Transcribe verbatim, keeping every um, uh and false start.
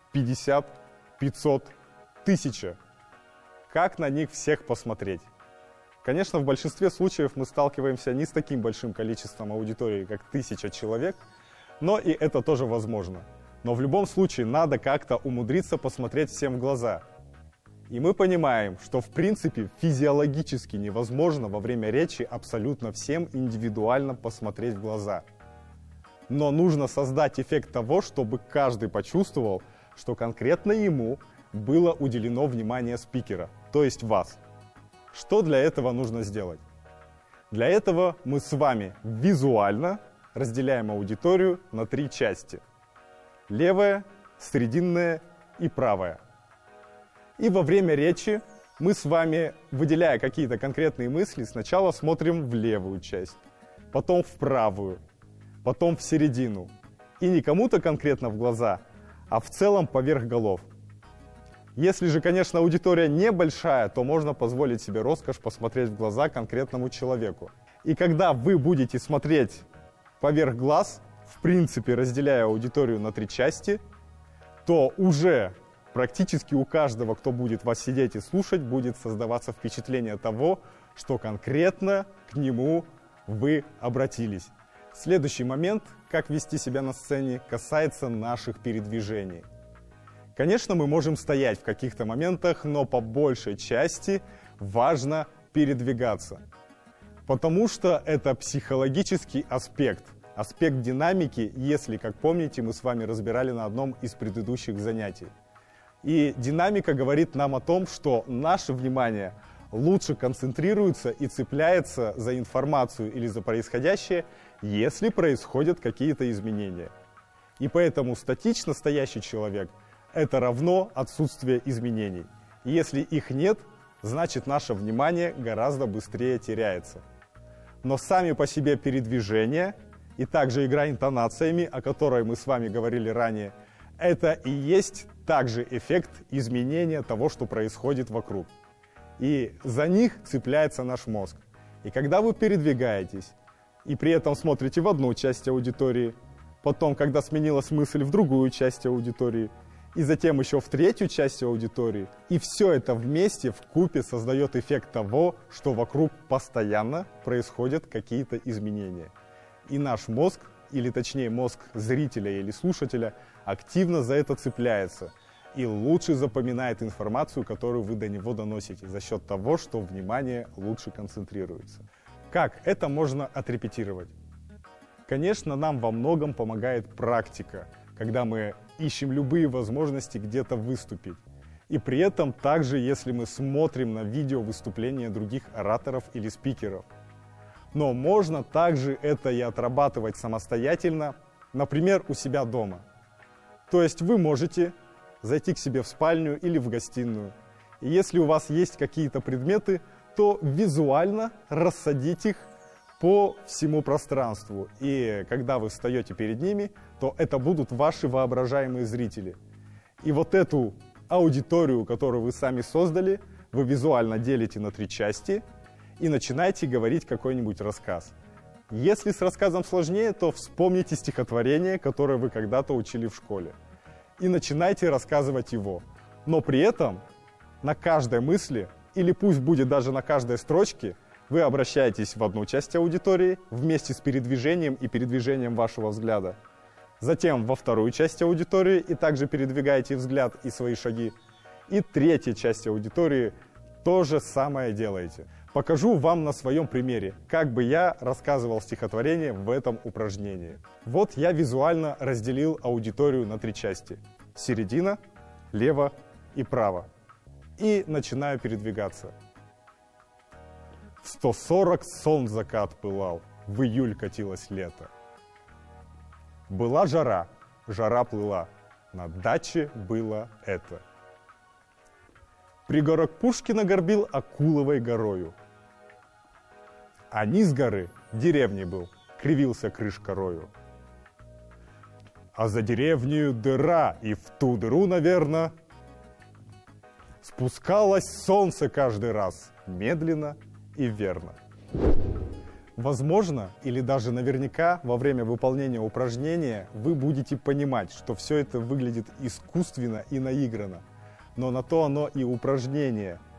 пятьдесят, пятьсот, тысяча. Как на них всех посмотреть? Конечно, в большинстве случаев мы сталкиваемся не с таким большим количеством аудитории, как тысяча человек, но и это тоже возможно. Но в любом случае надо как-то умудриться посмотреть всем в глаза. И мы понимаем, что в принципе физиологически невозможно во время речи абсолютно всем индивидуально посмотреть в глаза. Но нужно создать эффект того, чтобы каждый почувствовал, что конкретно ему было уделено внимание спикера, то есть вас. Что для этого нужно сделать? Для этого мы с вами визуально разделяем аудиторию на три части. Левая, срединная и правая. И во время речи мы с вами, выделяя какие-то конкретные мысли, сначала смотрим в левую часть, потом в правую, потом в середину. И не кому-то конкретно в глаза, а в целом поверх голов. Если же, конечно, аудитория небольшая, то можно позволить себе роскошь посмотреть в глаза конкретному человеку. И когда вы будете смотреть поверх глаз, в принципе разделяя аудиторию на три части, то уже практически у каждого, кто будет вас сидеть и слушать, будет создаваться впечатление того, что конкретно к нему вы обратились. Следующий момент, как вести себя на сцене, касается наших передвижений. Конечно, мы можем стоять в каких-то моментах, но по большей части важно передвигаться. Потому что это психологический аспект, аспект динамики, если, как помните, мы с вами разбирали на одном из предыдущих занятий. И динамика говорит нам о том, что наше внимание лучше концентрируется и цепляется за информацию или за происходящее, если происходят какие-то изменения. И поэтому статично стоящий человек – это равно отсутствие изменений. И если их нет, значит наше внимание гораздо быстрее теряется. Но сами по себе передвижения и также игра интонациями, о которой мы с вами говорили ранее, это и есть также эффект изменения того, что происходит вокруг. И за них цепляется наш мозг. И когда вы передвигаетесь и при этом смотрите в одну часть аудитории, потом, когда сменилась мысль, в другую часть аудитории, и затем еще в третью часть аудитории. И все это вместе вкупе создает эффект того, что вокруг постоянно происходят какие-то изменения. И наш мозг, или точнее мозг зрителя или слушателя, активно за это цепляется и лучше запоминает информацию, которую вы до него доносите, за счет того, что внимание лучше концентрируется. Как это можно отрепетировать? Конечно, нам во многом помогает практика, когда мы ищем любые возможности где-то выступить. И при этом также, если мы смотрим на видео выступления других ораторов или спикеров. Но можно также это и отрабатывать самостоятельно, например, у себя дома. То есть вы можете зайти к себе в спальню или в гостиную. И если у вас есть какие-то предметы, то визуально рассадить их по всему пространству. И когда вы встаете перед ними, то это будут ваши воображаемые зрители. И вот эту аудиторию, которую вы сами создали, вы визуально делите на три части и начинаете говорить какой-нибудь рассказ. Если с рассказом сложнее, то вспомните стихотворение, которое вы когда-то учили в школе. И начинайте рассказывать его. Но при этом на каждой мысли, или пусть будет даже на каждой строчке, вы обращаетесь в одну часть аудитории вместе с передвижением и передвижением вашего взгляда. Затем во вторую часть аудитории и также передвигаете взгляд и свои шаги. И третья часть аудитории то же самое делаете. Покажу вам на своем примере, как бы я рассказывал стихотворение в этом упражнении. Вот я визуально разделил аудиторию на три части. Середина, лево и право. И начинаю передвигаться. В сто сорок сон закат пылал, в июль катилось лето. Была жара, жара плыла, на даче было это. Пригорок Пушкина горбил Акуловой горою. А низ горы деревней был, кривился крышка рою. А за деревнею дыра, и в ту дыру, наверно, спускалось солнце каждый раз, медленно и верно. Возможно, или даже наверняка во время выполнения упражнения вы будете понимать, что все это выглядит искусственно и наигранно. Но на то оно и упражнение,